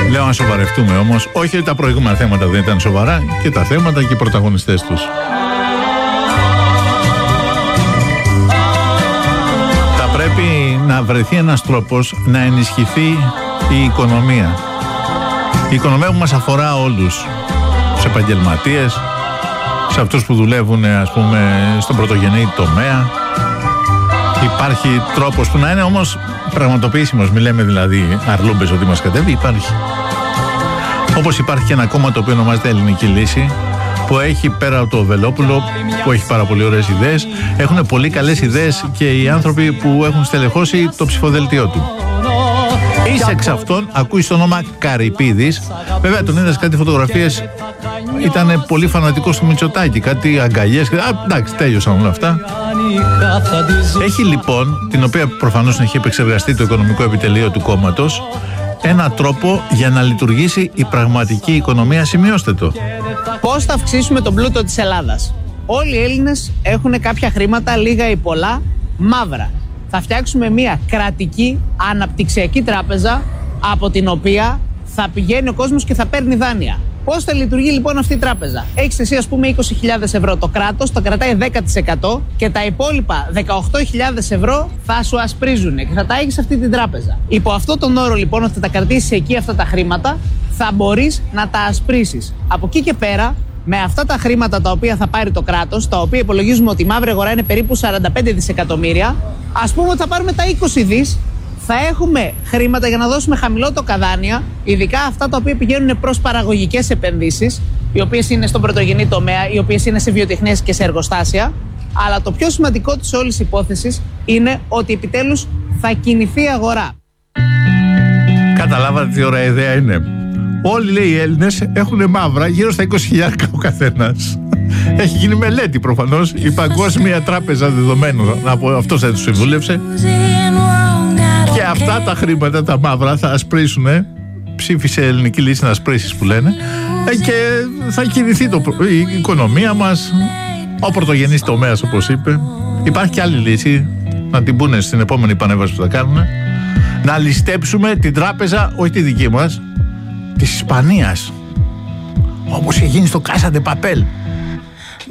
Λέω να σοβαρευτούμε όμως. Όχι ότι τα προηγούμενα θέματα δεν ήταν σοβαρά, και τα θέματα και οι πρωταγωνιστές τους. Θα πρέπει να βρεθεί ένας τρόπος να ενισχυθεί η οικονομία. Η οικονομία που μας αφορά όλους. Τους επαγγελματίες, σε αυτούς που δουλεύουν, ας πούμε, στον πρωτογενή τομέα. Υπάρχει τρόπος που να είναι όμως πραγματοποιήσιμος. Μην λέμε δηλαδή αρλούμπες ότι μας κατέβει. Υπάρχει. Όπως υπάρχει και ένα κόμμα το οποίο ονομάζεται Ελληνική Λύση, που έχει, πέρα από το Βελόπουλο, που έχει πάρα πολύ ωραίες ιδέες, έχουν πολύ καλές ιδέες και οι άνθρωποι που έχουν στελεχώσει το ψηφοδελτίο του. Είσαι εξ αυτών, ακούεις το όνομα Καρυπίδης. Βέβαια τον είδες κάτι φωτογραφίες, ήταν πολύ φανατικός του Μητσοτάκη, κάτι αγκαλιές. Εντάξει, τέλειωσαν όλα αυτά. Έχει λοιπόν, την οποία προφανώς έχει επεξεργαστεί το οικονομικό επιτελείο του κόμματος, ένα τρόπο για να λειτουργήσει η πραγματική οικονομία. Σημειώστε το. Πώς θα αυξήσουμε τον πλούτο της Ελλάδας? Όλοι οι Έλληνες έχουν κάποια χρήματα, λίγα ή πολλά, μαύρα. Θα φτιάξουμε μια κρατική αναπτυξιακή τράπεζα, από την οποία θα πηγαίνει ο κόσμος και θα παίρνει δάνεια. Πώς θα λειτουργεί λοιπόν αυτή η τράπεζα? Έχεις εσύ, ας πούμε, 20.000 ευρώ. Το κράτος το κρατάει 10% και τα υπόλοιπα 18.000 ευρώ θα σου ασπρίζουν και θα τα έχεις σε αυτή την τράπεζα. Υπό αυτό τον όρο λοιπόν, ότι θα τα κρατήσεις εκεί αυτά τα χρήματα, θα μπορείς να τα ασπρίσεις. Από εκεί και πέρα, με αυτά τα χρήματα τα οποία θα πάρει το κράτος, τα οποία υπολογίζουμε ότι η μαύρη αγορά είναι περίπου 45 δισεκατομμύρια, ας πούμε ότι θα πάρουμε τα 20 δις, θα έχουμε χρήματα για να δώσουμε χαμηλότοκα δάνεια, ειδικά αυτά τα οποία πηγαίνουν προς παραγωγικές επενδύσεις, οι οποίες είναι στον πρωτογενή τομέα, οι οποίες είναι σε βιοτεχνίες και σε εργοστάσια. Αλλά το πιο σημαντικό της όλης υπόθεσης είναι ότι επιτέλους θα κινηθεί η αγορά. Καταλάβατε τι ωραία ιδέα είναι? Όλοι, λέει, οι Έλληνες έχουν μαύρα γύρω στα 20.000 ο καθένας. Έχει γίνει μελέτη προφανώς. Η Παγκόσμια Τράπεζα Δεδομένων, αυτός δεν τους συμβούλευσε. Και αυτά τα χρήματα, τα μαύρα, θα ασπρίσουν. Ψήφισε Ελληνική Λύση να ασπρίσεις, που λένε. Και θα κινηθεί η οικονομία μας. Ο πρωτογενής τομέας, όπως είπε. Υπάρχει και άλλη λύση, να την πούνε στην επόμενη πανέβαση που θα κάνουν. Να ληστέψουμε την τράπεζα, όχι τη δική μας, της Ισπανίας, όπως είχε γίνει στο Casa de Papel.